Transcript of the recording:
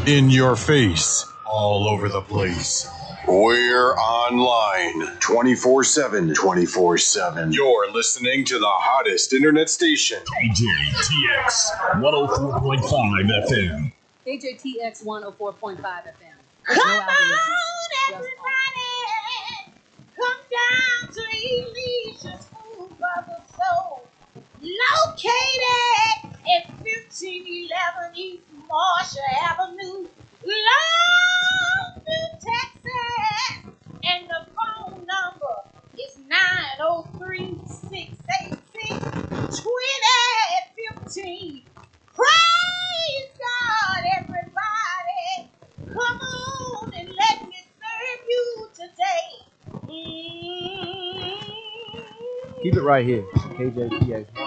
In your face, all over the place. We're online 24/7. 24/7. You're listening to the hottest internet station. KJTX 104.5 FM. KJTX 104.5 FM. Come on, everybody. Come down to Elisha's Food for the Soul. Located at 1511 East Marshall Avenue, Longview, Texas. And the phone number is 903-686-2015. Praise God, everybody. Come on and let me serve you today. Keep it right here. KJTX